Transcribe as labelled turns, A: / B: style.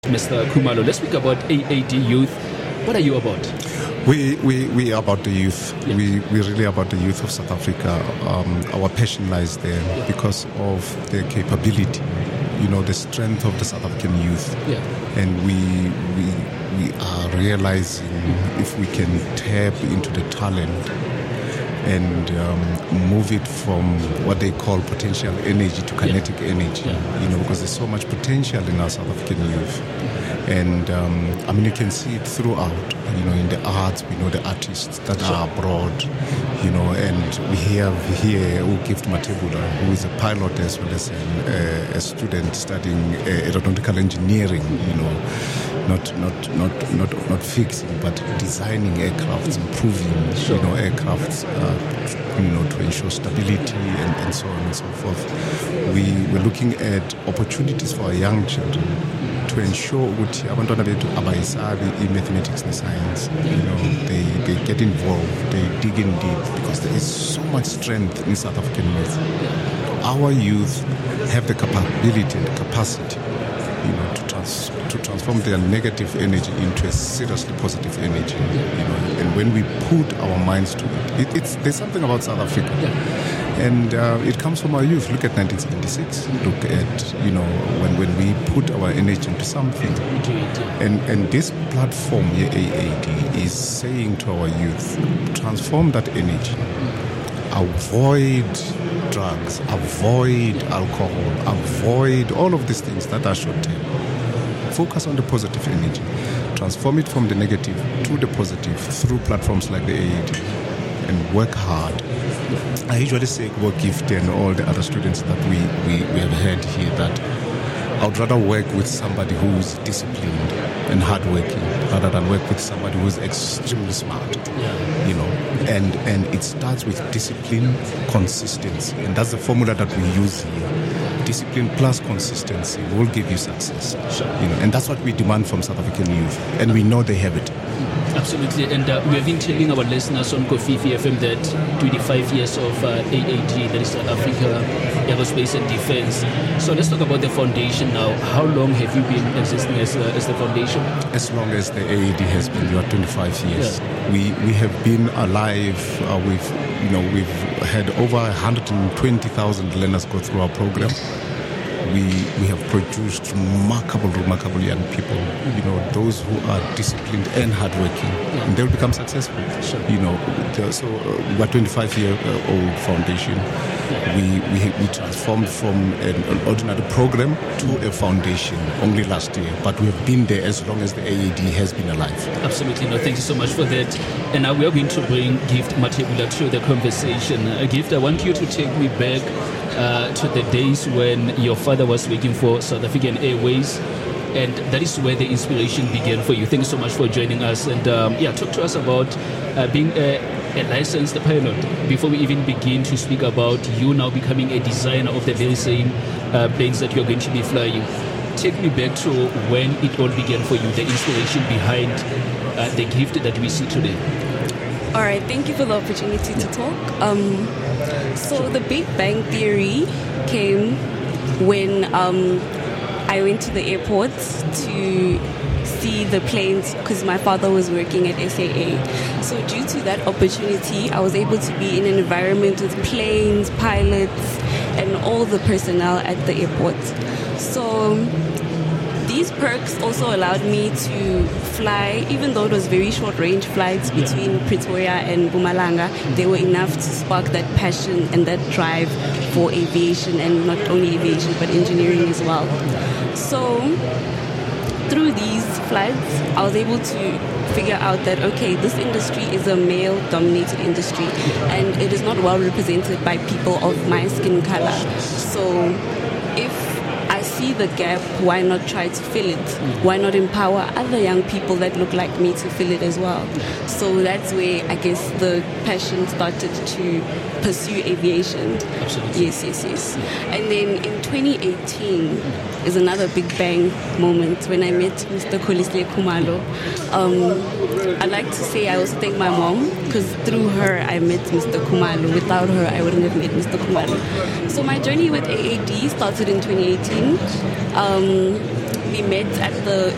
A: Mr. Khumalo. Let's speak about AAD Youth. What are you about?
B: We are about the youth.
A: Yeah.
B: We really about the youth of South Africa. Our passion lies there because of their capability, the strength of the South African youth.
A: Yeah.
B: And we are realizing if we can tap into the talent and move it from what they call potential energy to kinetic energy, because there's so much potential in our South African youth. And you can see it throughout, in the arts. We know the artists that are abroad, and we have here Gift Matebula, who is a pilot as well as a student studying aeronautical engineering, not fixing, but designing aircrafts, improving, aircrafts, to ensure stability and so on and so forth. We're looking at opportunities for our young children to ensure ukuthi abantwana bethu abayisabi mathematics and science. They get involved, they dig in deep, because there is so much strength in South African youth. Our youth have the capability and the capacity, to transform their negative energy into a seriously positive energy. And when we put our minds to it, there's something about South Africa. And it comes from our youth. Look at 1976. Look at, when we put our energy into something. And this platform here, AAD, is saying to our youth, transform that energy. Avoid drugs, avoid alcohol, avoid all of these things that are short-term. Focus on the positive energy. Transform it from the negative to the positive through platforms like the AAD. And work hard. I usually say about Gift and all the other students that we have had here that I would rather work with somebody who's disciplined and hardworking rather than work with somebody who's extremely smart. And it starts with discipline, consistency, and that's the formula that we use here. Discipline plus consistency will give you success. And that's what we demand from South African youth, and we know they have it.
A: Absolutely, and we have been telling our listeners on Kofifi FM that 25 years of AAD, that is South Africa Aerospace and Defense. So let's talk about the foundation now. How long have you been existing as the foundation?
B: As long as the AAD has been, we are 25 years. Yeah. We have been alive. We've had over 120,000 learners go through our program. We have produced remarkable young people, those who are disciplined and hardworking, and they'll become successful. So we're a 25-year-old foundation. We transformed from an ordinary program to a foundation only last year, but we have been there as long as the AAD has been alive.
A: Absolutely. No, thank you so much for that. And now we are going to bring Gift Matebula to the conversation. Gift, I want you to take me back to the days when your father was working for South African Airways, and that is where the inspiration began for you. Thank you so much for joining us, and talk to us about being a licensed pilot before we even begin to speak about you now becoming a designer of the very same planes that you're going to be flying. Take me back to when it all began for you, the inspiration behind the gift that we see today.
C: All right, thank you for the opportunity to talk. So the Big Bang Theory came when I went to the airport to see the planes because my father was working at SAA. So due to that opportunity, I was able to be in an environment with planes, pilots, and all the personnel at the airport. So these perks also allowed me to fly, even though it was very short-range flights between Pretoria and Mpumalanga, they were enough to spark that passion and that drive for aviation, and not only aviation, but engineering as well. So through these flights, I was able to figure out that, okay, this industry is a male-dominated industry, and it is not well represented by people of my skin color. So if I see the gap, why not try to fill it? Why not empower other young people that look like me to fill it as well? So that's where I guess the passion started to pursue aviation.
A: Absolutely.
C: Yes. And then in 2018 is another big bang moment when I met Mr. Kolisile Khumalo. I'd like to say I also thank my mom, because through her I met Mr. Khumalo. Without her, I wouldn't have met Mr. Khumalo. So my journey with AAD started in 2018. We met at the